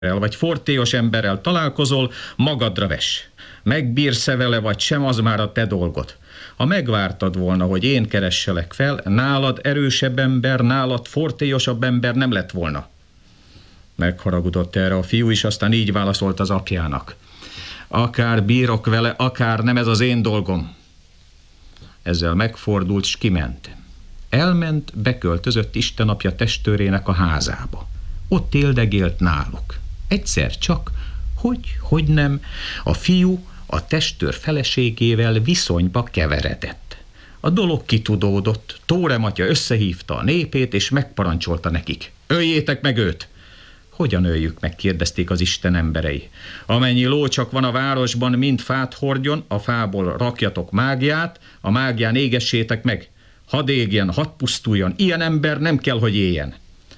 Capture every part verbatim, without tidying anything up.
vagy fortélyos emberrel találkozol, magadra vess. Megbírsz-e vele, vagy sem, az már a te dolgod. Ha megvártad volna, hogy én keresselek fel, nálad erősebb ember, nálad fortélyosabb ember nem lett volna. Megharagudott erre a fiú is, aztán így válaszolt az apjának. Akár bírok vele, akár nem, ez az én dolgom. Ezzel megfordult, s kiment. Elment, beköltözött Isten apja testőrének a házába. Ott éldegélt náluk. Egyszer csak, hogy, hogy nem, a fiú a testőr feleségével viszonyba keveredett. A dolog kitudódott, Tórem atya összehívta a népét, és megparancsolta nekik. Öljétek meg őt! Hogyan öljük meg, kérdezték az Isten emberei. Amennyi ló csak van a városban, mind fát hordjon, a fából rakjatok mágiát, a mágián égessétek meg. Hadd égjen, hadd pusztuljon, ilyen ember nem kell, hogy éljen.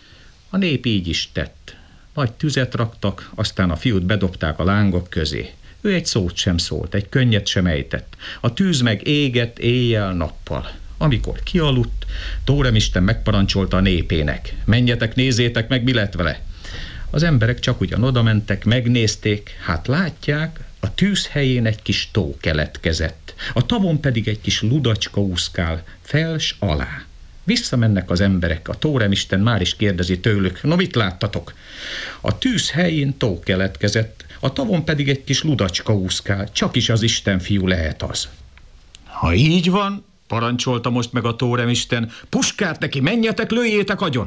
A nép így is tett. Nagy tüzet raktak, aztán a fiút bedobták a lángok közé. Ő egy szót sem szólt, egy könnyet sem ejtett. A tűz meg égett éjjel-nappal. Amikor kialudt, Tórem Isten megparancsolta a népének. Menjetek, nézzétek meg, mi lett vele. Az emberek csak ugyan oda mentek, megnézték, hát látják, a tűz helyén egy kis tó keletkezett, a tavon pedig egy kis ludacska úszkál, fels alá. Visszamennek az emberek, a Tórem Isten már is kérdezi tőlük, no mit láttatok? A tűz helyén tó keletkezett, a tavon pedig egy kis ludacska úszkál, csak is az Isten fiú lehet az. Ha így van, parancsolta most meg a Tórem Isten, puskát neki, menjetek, lőjétek agyon!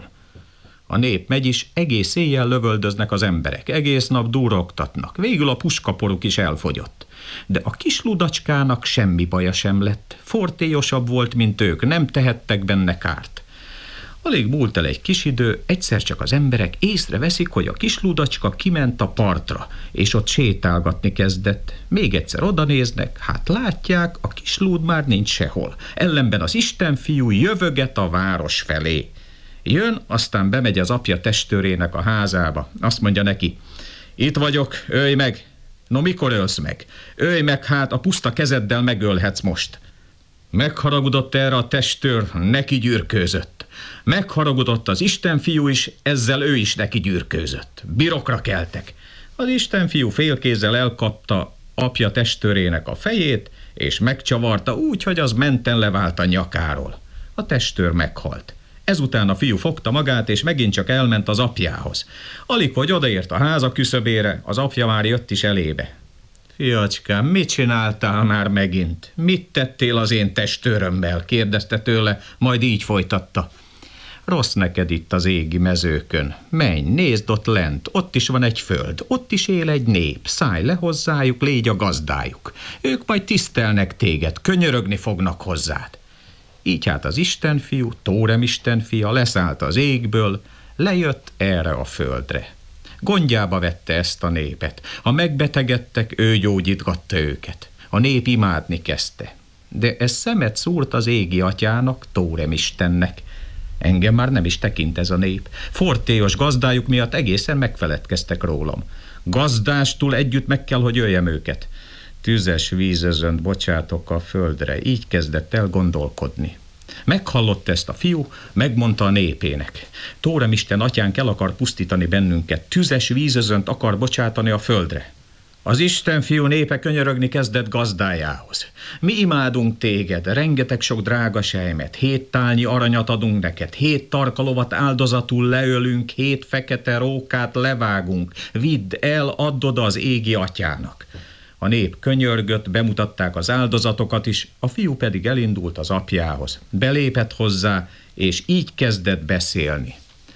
A nép megy is, egész éjjel lövöldöznek az emberek, egész nap durogtatnak, végül a puskaporuk is elfogyott. De a kis ludacskának semmi baja sem lett, fortélyosabb volt, mint ők, nem tehettek benne kárt. Alig múlt el egy kis idő, egyszer csak az emberek észreveszik, hogy a kis ludacska kiment a partra, és ott sétálgatni kezdett. Még egyszer odanéznek, hát látják, a kis lúd már nincs sehol. Ellenben az Isten fiú jövöget a város felé. Jön, aztán bemegy az apja testőrének a házába. Azt mondja neki, itt vagyok, ölj meg. No, mikor ölsz meg? Ölj meg, hát a puszta kezeddel megölhetsz most. Megharagudott erre a testőr, neki gyűrkőzött. Megharagudott az Isten fiú is, ezzel ő is neki gyűrkőzött. Birokra keltek. Az Isten fiú félkézzel elkapta apja testőrének a fejét, és megcsavarta úgy, hogy az menten levált a nyakáról. A testőr meghalt. Ezután a fiú fogta magát, és megint csak elment az apjához. Alig, hogy odaért a háza küszöbére, az apja már jött is elébe. Fiacskám, mit csináltál már megint? Mit tettél az én testőrömmel? Kérdezte tőle, majd így folytatta. Rossz neked itt az égi mezőkön. Menj, nézd ott lent, ott is van egy föld, ott is él egy nép, szállj le hozzájuk, légy a gazdájuk. Ők majd tisztelnek téged, könyörögni fognak hozzád. Így hát az Isten fiú, Tórem Isten fia leszállt az égből, lejött erre a földre. Gondjába vette ezt a népet. Ha megbetegedtek, ő gyógyítgatta őket. A nép imádni kezdte. De ez szemet szúrt az égi atyának, Tórem Istennek. Engem már nem is tekint ez a nép. Fortélyos gazdájuk miatt egészen megfeledkeztek rólam. Gazdástul együtt meg kell, hogy öljem őket. Tüzes vízözönt bocsátok a földre, így kezdett el gondolkodni. Meghallott ezt a fiú, megmondta a népének. Tórem Isten atyánk el akar pusztítani bennünket, tüzes vízözönt akar bocsátani a földre. Az Isten fiú népe könyörögni kezdett gazdájához. Mi imádunk téged, rengeteg sok drága sejmet, hét tálnyi aranyat adunk neked, hét tarkalovat áldozatul leölünk, hét fekete rókát levágunk, vidd el, add oda az égi atyának. A nép könyörgött, bemutatták az áldozatokat is, a fiú pedig elindult az apjához. Belépett hozzá, és így kezdett beszélni.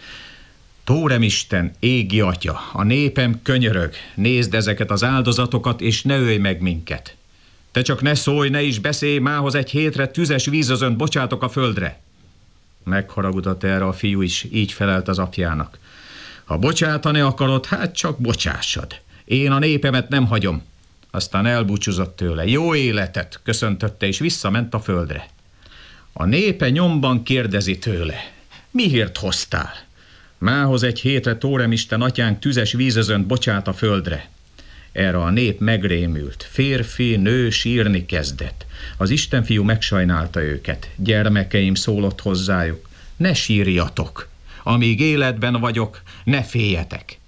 Tórem Isten, égi atya, a népem könyörög, nézd ezeket az áldozatokat, és ne ölj meg minket. Te csak ne szólj, ne is beszélj, mához egy hétre tüzes vízözönt bocsátok a földre. Megharagudott erre a fiú is, így felelt az apjának. Ha bocsátani akarod, hát csak bocsássad. Én a népemet nem hagyom. Aztán elbúcsúzott tőle. Jó életet, köszöntötte, és visszament a földre. A népe nyomban kérdezi tőle. Mi hírt hoztál? Mához egy hétre Tórem Isten atyánk tüzes vízözönt bocsát a földre. Erre a nép megrémült. Férfi, nő sírni kezdett. Az Isten fiú megsajnálta őket. Gyermekeim, szólott hozzájuk. Ne sírjatok. Amíg életben vagyok, ne féljetek.